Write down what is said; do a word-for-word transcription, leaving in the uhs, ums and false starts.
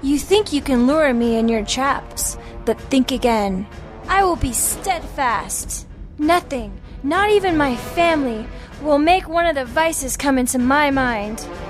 You think you can lure me in your traps, but think again. I will be steadfast. Nothing, not even my family, will make one of the vices come into my mind.